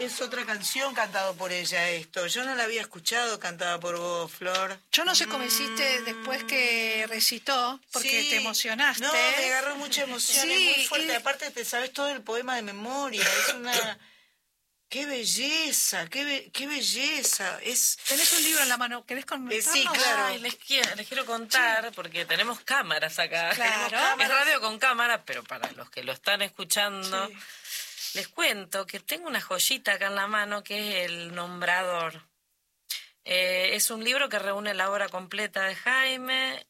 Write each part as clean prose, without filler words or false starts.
es otra canción cantado por ella esto. Yo no la había escuchado cantada por vos, Flor. Yo no sé cómo hiciste después que recitó, porque Sí. te emocionaste. No, me agarró mucha emoción, Sí, es muy fuerte. Aparte te sabes todo el poema de memoria, es una... ¡Qué belleza! ¡Qué belleza! Tenés un libro en la mano, ¿querés comentarnos? Sí, claro. Ay, les quiero contar, porque tenemos cámaras acá. Claro. Es radio con cámara, pero para los que lo están escuchando, Sí. les cuento que tengo una joyita acá en la mano que es el Nombrador. Es un libro que reúne la obra completa de Jaime.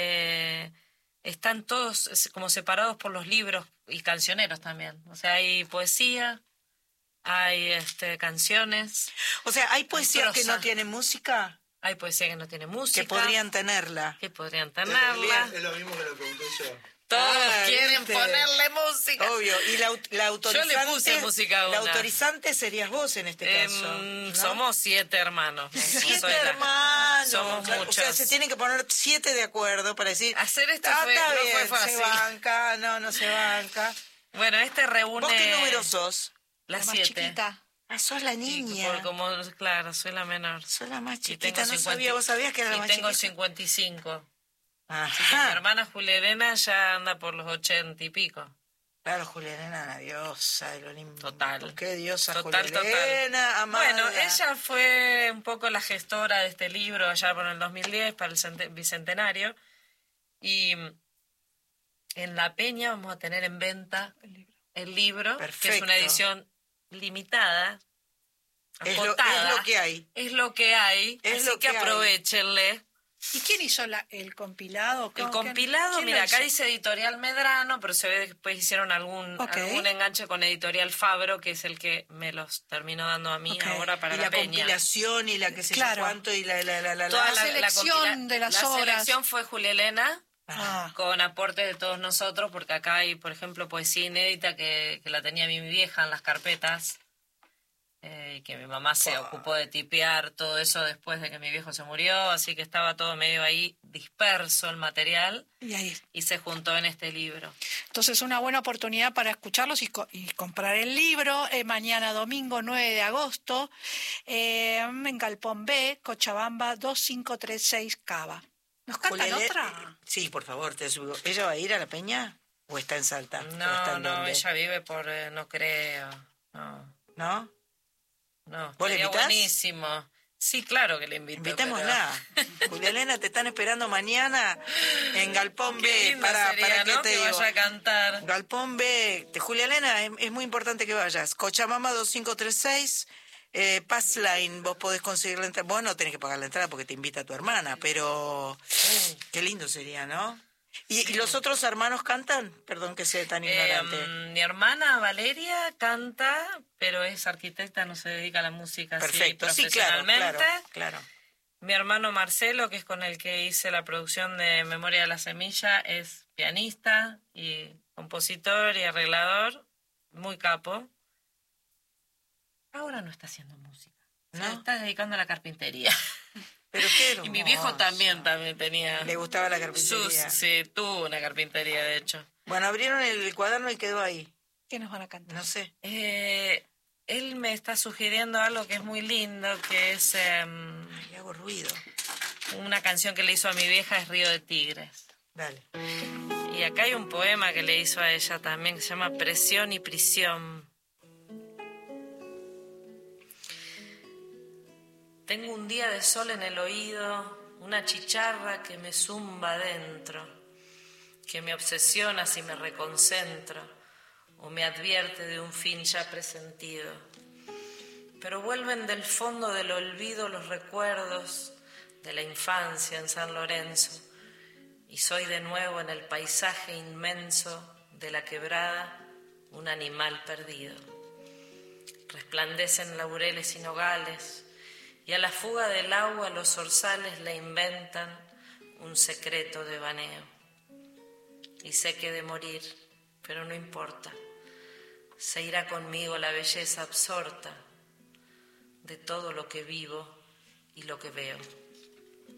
Están todos como separados por los libros y cancioneros también. O sea, hay poesía, hay canciones. O sea, ¿hay poesía que prosa. no tiene música? Hay poesía que no tiene música. Que podrían tenerla. Que podrían tenerla. Es lo mismo que lo pregunté yo. Todos quieren ¿viste? ponerle música. Obvio. Y la autorizante... Yo le puse música a La una. autorizante serías vos en este caso, ¿no? Somos 7 hermanos. No 7 soy la- hermanos. Somos Claro, muchos. O sea, se tienen que poner 7 de acuerdo para decir... Hacer esto "Ah, fue- está no fue bien, fácil". se banca, no se banca. Bueno, reúne... ¿Vos qué número sos? La La más 7. chiquita. Ah, sos la niña. Claro, soy la menor. Sos la más Y chiquita, no 50 sabía. ¿Vos sabías que era la más Y tengo chiquita? 55. Así que mi Ajá. hermana Julia Elena ya anda por los 80 y pico. Claro, Julia Elena, la diosa del Olimpo. Total. Qué diosa Total. Julia Elena, amada. Bueno, ella fue un poco la gestora de este libro allá por el 2010 para el bicentenario. Y en La Peña vamos a tener en venta el libro, que es Perfecto. una edición limitada, Es acotada. lo que hay. Es lo que hay, Es así lo que que hay. aprovechenle. ¿Y quién hizo el compilado? El compilado, ¿Quién mira, lo acá hizo? dice Editorial Medrano, pero se ve que después hicieron algún enganche con Editorial Fabro, que es el que me los terminó dando a mí Ok. ahora para Y la la Peña. compilación y la que sé yo Claro. cuánto y la Toda La selección de las obras. La selección fue Julia Elena, Ah. con aporte de todos nosotros, porque acá hay, por ejemplo, poesía inédita que la tenía mi vieja en las carpetas, y que mi mamá se ocupó de tipear todo eso después de que mi viejo se murió, así que estaba todo medio ahí disperso el material Y ahí. y se juntó en este libro. Entonces, una buena oportunidad para escucharlos y comprar el libro. Mañana domingo 9 de agosto, en Galpón B, Cochabamba 2536 Cava. ¿Nos cantan Julia otra? Sí, por favor, te subo. ¿Ella va a ir a La Peña? ¿O está en Salta? ¿O está en No, dónde? ella vive por, no creo, ¿No? no, ¿Vos le estaría invitás? buenísimo. Sí, claro que le invito. Invitémosla. Julia Elena, te están esperando mañana en Galpón Qué B. lindo Para sería, qué ¿no? te Que digo. vaya a cantar. Galpón B. Julia Elena, es muy importante que vayas. Cochabamba 2536, Passline, vos podés conseguir la entrada. Vos no tenés que pagar la entrada porque te invita tu hermana, pero qué lindo sería, ¿no? ¿Y los otros hermanos cantan? Perdón que sea tan ignorante. Mi hermana Valeria canta, pero es arquitecta, no se dedica a la música Perfecto, así sí, claro, profesionalmente. claro. Mi hermano Marcelo, que es con el que hice la producción de Memoria de la Semilla, es pianista y compositor y arreglador, muy capo. Ahora no está haciendo música, ¿No? se está dedicando a la carpintería. Pero qué hermoso. Y mi viejo también tenía... Le gustaba la carpintería. Sí, tuvo una carpintería, de hecho. Bueno, abrieron el cuaderno y quedó ahí. ¿Qué nos van a cantar? No sé. Él me está sugiriendo algo que es muy lindo, que es Ay, hago ruido. una canción que le hizo a mi vieja, es Río de Tigres. Dale. Y acá hay un poema que le hizo a ella también, que se llama Presión y Prisión. Tengo un día de sol en el oído, una chicharra que me zumba adentro, que me obsesiona si me reconcentro o me advierte de un fin ya presentido. Pero vuelven del fondo del olvido los recuerdos de la infancia en San Lorenzo, y soy de nuevo en el paisaje inmenso de la quebrada un animal perdido. Resplandecen laureles y nogales, y a la fuga del agua los zorzales le inventan un secreto de baneo. Y sé que he de morir, pero no importa, se irá conmigo la belleza absorta de todo lo que vivo y lo que veo.